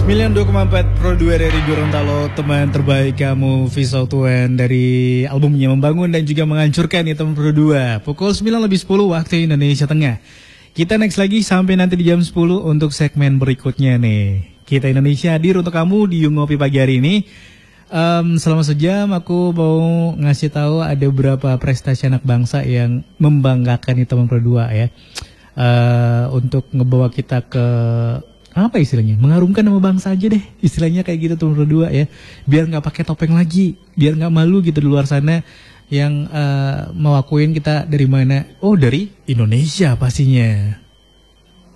92,4 Pro 2 dari Gorontalo, teman terbaik kamu, Visual Tuan dari albumnya Membangun dan juga Menghancurkan ya teman Pro 2. Pukul 9:10 waktu Indonesia Tengah. Kita next lagi sampai nanti di jam 10 untuk segmen berikutnya nih. Kita Indonesia hadir untuk kamu di Ngopi Pagi hari ini. Selama sejam aku mau ngasih tahu ada beberapa prestasi anak bangsa yang membanggakan nih teman Pro 2 ya. Untuk ngebawa kita ke apa istilahnya, mengharumkan nama bangsa aja deh, istilahnya kayak gitu teman berdua ya, biar nggak pakai topeng lagi, biar nggak malu gitu di luar sana yang mau akuin kita dari mana, oh dari Indonesia pastinya.